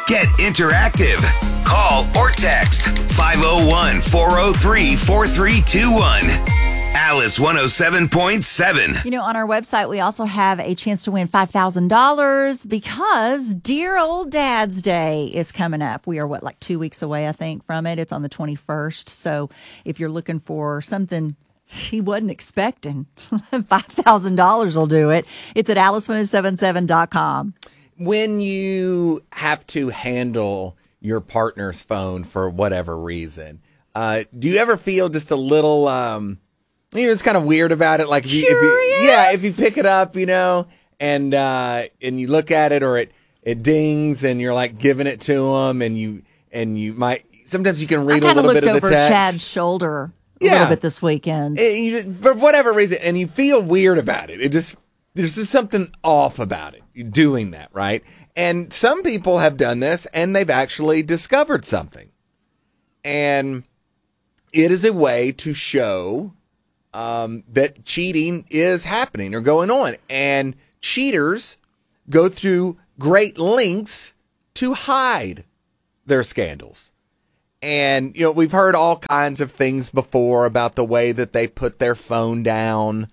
Get interactive. Call or text 501-403-4321. Alice 107.7. You know, on our website, we also have a chance to win $5,000 because dear old Dad's Day is coming up. We are, like 2 weeks away, I think, from it. It's on the 21st. So if you're looking for something he wasn't expecting, $5,000 will do it. It's at alice1077.com. When you have to handle your partner's phone for whatever reason, do you ever feel just a little... it's kind of weird about it. Like if you pick it up, and you look at it, or it dings, and you're like giving it to them, and you might sometimes you can read a little bit of the text. I looked over Chad's shoulder a little bit this weekend. For whatever reason, and you feel weird about it. There's just something off about it. You're doing that, right? And some people have done this, and they've actually discovered something, and it is a way to show that cheating is happening or going on. And cheaters go through great lengths to hide their scandals. And, we've heard all kinds of things before about the way that they put their phone down,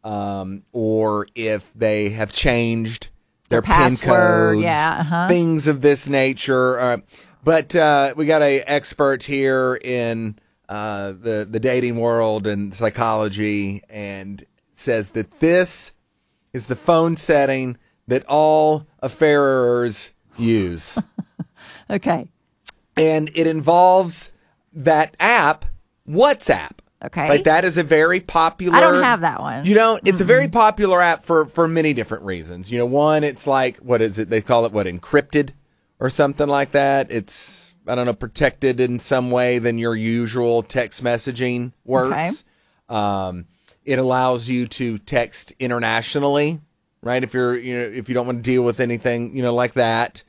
or if they have changed their PIN codes, things of this nature. But we got an expert here in the dating world and psychology, and says that this is the phone setting that all affairers use. Okay. And it involves that app, WhatsApp. Okay. Like that is a very popular... I don't have that one. You don't? It's a very popular app for many different reasons. One, it's like, what is it? They call it, encrypted or something like that. It's... I don't know, protected in some way than your usual text messaging works. Okay. It allows you to text internationally, right? If if you don't want to deal with anything, like that.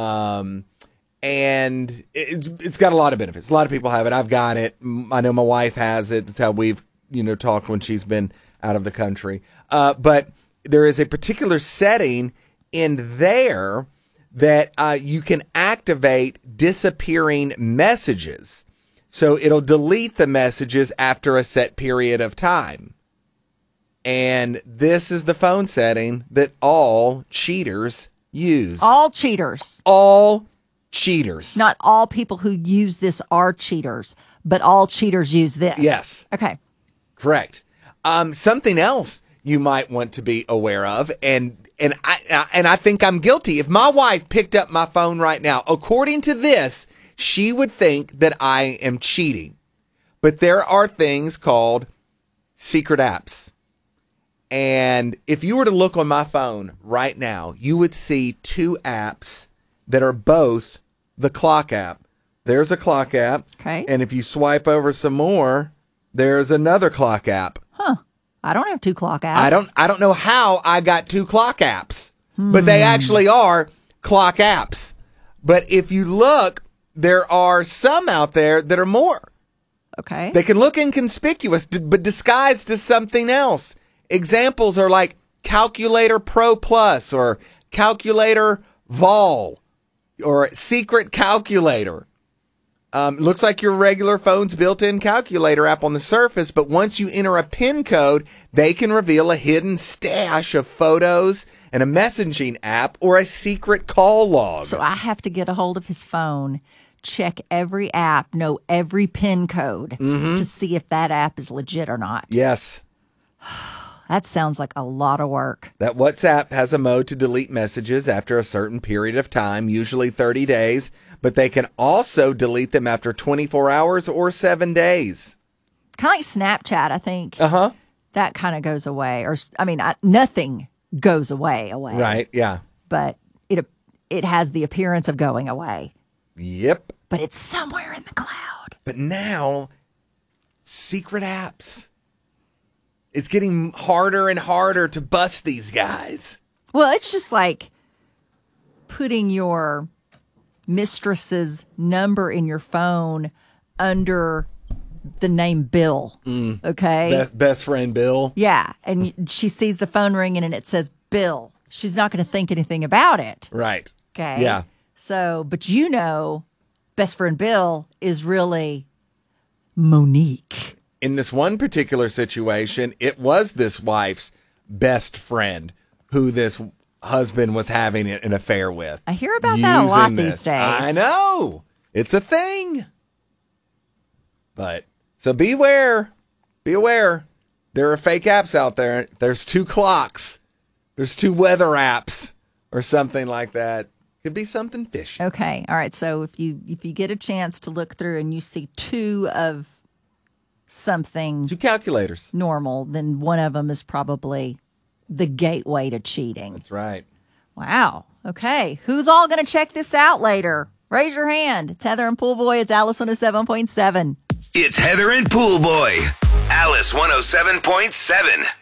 And it's got a lot of benefits. A lot of people have it. I've got it. I know my wife has it. That's how we've, talked when she's been out of the country. But there is a particular setting in there that you can activate disappearing messages. So it'll delete the messages after a set period of time. And this is the phone setting that all cheaters use. All cheaters. All cheaters. Not all people who use this are cheaters, but all cheaters use this. Yes. Okay. Correct. Something else you might want to be aware of, and I think I'm guilty. If my wife picked up my phone right now, according to this, she would think that I am cheating. But there are things called secret apps. And if you were to look on my phone right now, you would see two apps that are both the clock app. There's a clock app. Okay. And if you swipe over some more, there's another clock app. Huh. I don't have two clock apps. I don't know how I got two clock apps, but they actually are clock apps. But if you look, there are some out there that are more. Okay. They can look inconspicuous, but disguised as something else. Examples are like Calculator Pro Plus or Calculator Vol or Secret Calculator. Looks like your regular phone's built-in calculator app on the surface, but once you enter a PIN code, they can reveal a hidden stash of photos and a messaging app or a secret call log. So I have to get a hold of his phone, check every app, know every PIN code to see if that app is legit or not. Yes. That sounds like a lot of work. That WhatsApp has a mode to delete messages after a certain period of time, usually 30 days, but they can also delete them after 24 hours or 7 days. Kind of like Snapchat, I think. Uh-huh. That kind of goes away. Nothing goes away. Right, yeah. But it has the appearance of going away. Yep. But it's somewhere in the cloud. But now, secret apps. It's getting harder and harder to bust these guys. Well, it's just like putting your mistress's number in your phone under the name Bill. Okay? Best friend Bill. Yeah. And she sees the phone ringing and it says Bill. She's not going to think anything about it. Right. Okay? Yeah. So, but best friend Bill is really Monique. In this one particular situation, it was this wife's best friend who this husband was having an affair with. I hear about that a lot using these days. I know. It's a thing. But, so beware. Be aware. There are fake apps out there. There's 2 clocks. There's 2 weather apps or something like that. Could be something fishy. Okay. All right. So if you get a chance to look through and you see 2 of something 2 calculators. normal, then one of them is probably the gateway to cheating. That's right. Wow. Okay. Who's all going to check this out later? Raise your hand. It's Heather and Pool Boy. It's Alice 107.7. It's Heather and Pool Boy. Alice 107.7.